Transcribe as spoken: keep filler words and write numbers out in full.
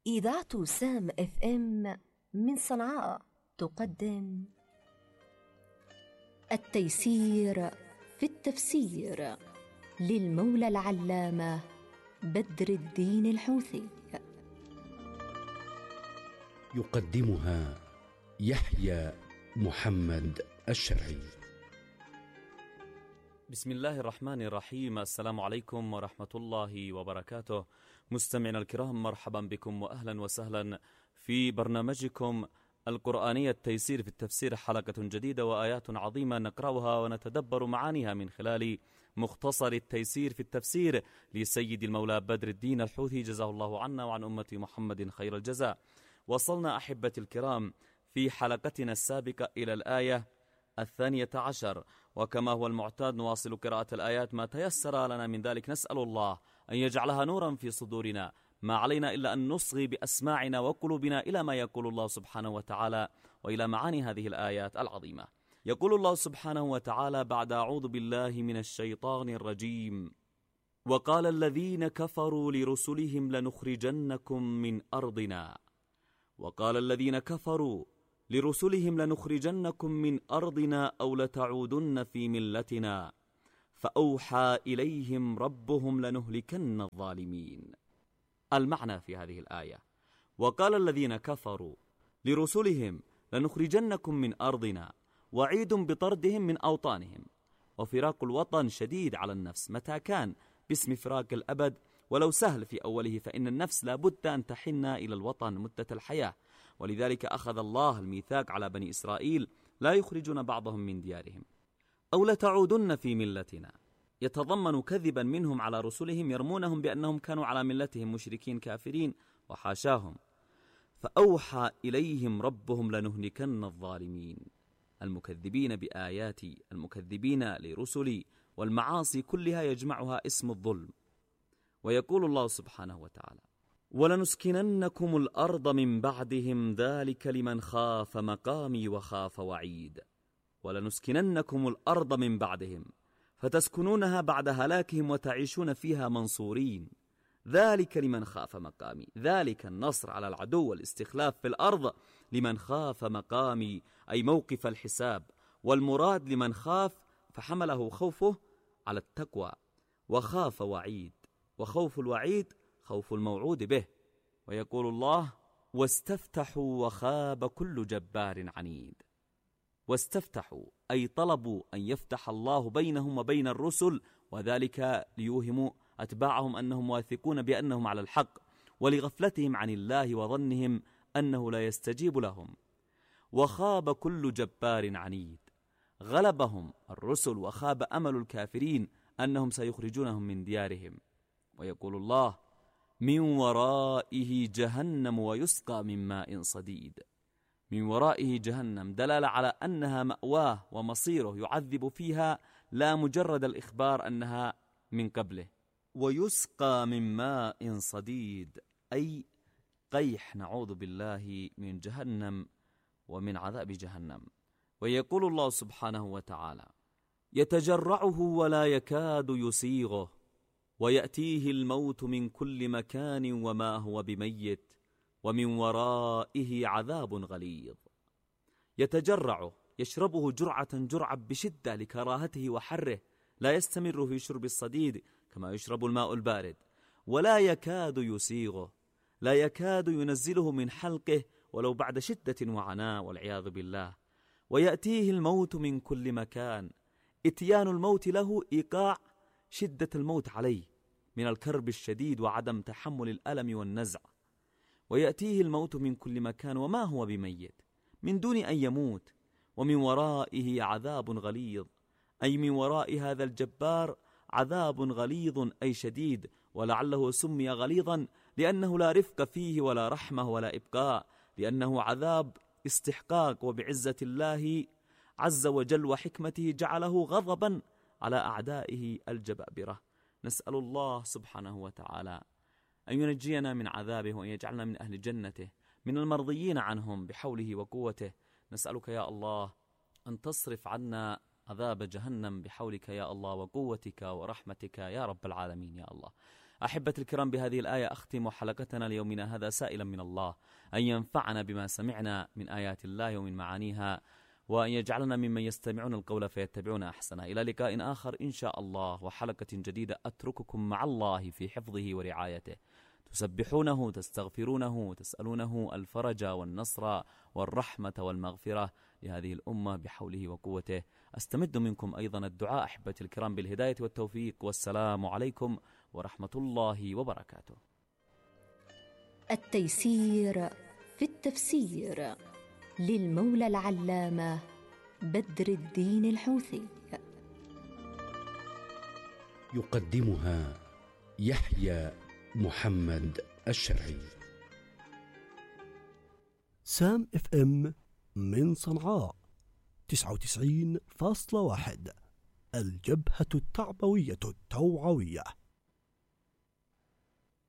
إذاعة سام اف ام من صنعاء تقدم التيسير في التفسير للمولى العلامة بدر الدين الحوثي. يقدمها يحيى محمد الشرعي. بسم الله الرحمن الرحيم. السلام عليكم ورحمة الله وبركاته. مستمعينا الكرام، مرحبا بكم وأهلا وسهلا في برنامجكم القرآنية التيسير في التفسير، حلقة جديدة وآيات عظيمة نقرأها ونتدبر معانيها من خلال مختصر التيسير في التفسير لسيد المولى بدر الدين الحوثي، جزاه الله عنا وعن أمة محمد خير الجزاء. وصلنا أحبتي الكرام في حلقتنا السابقة إلى الآية الثانية عشر، وكما هو المعتاد نواصل قراءة الآيات ما تيسر لنا من ذلك. نسأل الله أن يجعلها نورا في صدورنا، ما علينا إلا أن نصغي بأسماعنا وقلوبنا إلى ما يقول الله سبحانه وتعالى وإلى معاني هذه الآيات العظيمة. يقول الله سبحانه وتعالى بعد أعوذ بالله من الشيطان الرجيم: وقال الذين كفروا لرسلهم لنخرجنكم من أرضنا وقال الذين كفروا لرسلهم لنخرجنكم من أرضنا أو لتعودن في ملتنا فأوحى إليهم ربهم لنهلكن الظالمين. المعنى في هذه الآية: وقال الذين كفروا لرسلهم لنخرجنكم من أرضنا، وعيد بطردهم من أوطانهم. وفراق الوطن شديد على النفس متى كان باسم فراق الأبد، ولو سهل في أوله، فإن النفس لابد أن تحن إلى الوطن مدة الحياة. ولذلك أخذ الله الميثاق على بني إسرائيل لا يخرجون بعضهم من ديارهم. أو لتعودن في ملتنا يتضمن كذبا منهم على رسلهم، يرمونهم بأنهم كانوا على ملتهم مشركين كافرين، وحاشاهم. فأوحى إليهم ربهم لنهلكن الظالمين، المكذبين بآياتي، المكذبين لرسلي، والمعاصي كلها يجمعها اسم الظلم. ويقول الله سبحانه وتعالى: ولنسكننكم الأرض من بعدهم ذلك لمن خاف مقامي وخاف وعيد. ولنسكننكم الأرض من بعدهم، فتسكنونها بعد هلاكهم وتعيشون فيها منصورين. ذلك لمن خاف مقامي، ذلك النصر على العدو والاستخلاف في الأرض لمن خاف مقامي، أي موقف الحساب. والمراد لمن خاف فحمله خوفه على التقوى، وخاف وعيد، وخوف الوعيد خوف الموعود به. ويقول الله: واستفتحوا وخاب كل جبار عنيد. واستفتحوا أي طلبوا أن يفتح الله بينهم وبين الرسل، وذلك ليوهموا أتباعهم أنهم واثقون بأنهم على الحق، ولغفلتهم عن الله وظنهم أنه لا يستجيب لهم. وخاب كل جبار عنيد، غلبهم الرسل وخاب أمل الكافرين أنهم سيخرجونهم من ديارهم. ويقول الله: من ورائه جهنم ويسقى من ماء صديد. من ورائه جهنم دلالة على أنها مأواه ومصيره، يعذب فيها، لا مجرد الإخبار أنها من قبله. ويسقى من ماء صديد أي قيح، نعوذ بالله من جهنم ومن عذاب جهنم. ويقول الله سبحانه وتعالى: يتجرعه ولا يكاد يسيغه ويأتيه الموت من كل مكان وما هو بميت ومن ورائه عذاب غليظ. يتجرعه يشربه جرعة جرعة بشدة لكراهته وحره، لا يستمر في شرب الصديد كما يشرب الماء البارد. ولا يكاد يسيغه، لا يكاد ينزله من حلقه ولو بعد شدة وعناء والعياذ بالله. ويأتيه الموت من كل مكان، اتيان الموت له إيقاع شدة الموت عليه من الكرب الشديد وعدم تحمل الألم والنزع. ويأتيه الموت من كل مكان وما هو بميت، من دون أن يموت. ومن ورائه عذاب غليظ، أي من وراء هذا الجبار عذاب غليظ أي شديد. ولعله سمي غليظا لأنه لا رفق فيه ولا رحمة ولا إبقاء، لأنه عذاب استحقاق، وبعزة الله عز وجل وحكمته جعله غضبا على أعدائه الجبابرة. نسأل الله سبحانه وتعالى أن ينجينا من عذابه، وأن يجعلنا من أهل جنته، من المرضيين عنهم بحوله وقوته. نسألك يا الله أن تصرف عنا عذاب جهنم بحولك يا الله وقوتك ورحمتك يا رب العالمين يا الله. أحبة الكرام، بهذه الآية أختم حلقتنا ليومنا هذا سائلا من الله أن ينفعنا بما سمعنا من آيات الله ومن معانيها، وأن يجعلنا ممن يستمعون القول فيتبعون أحسنه. إلى لقاء آخر إن شاء الله وحلقة جديدة، أترككم مع الله في حفظه ورعايته، تسبحونه، تستغفرونه، تسألونه الفرج والنصر والرحمة والمغفرة لهذه الأمة بحوله وقوته. أستمد منكم أيضا الدعاء أحبتي الكرام بالهداية والتوفيق، والسلام عليكم ورحمة الله وبركاته. التيسير في التفسير للمولى العلامة بدر الدين الحوثي، يقدمها يحيى محمد الشرعي. سام اف ام من صنعاء تسعة وتسعين فاصلة واحد، الجبهة التعبوية التوعوية.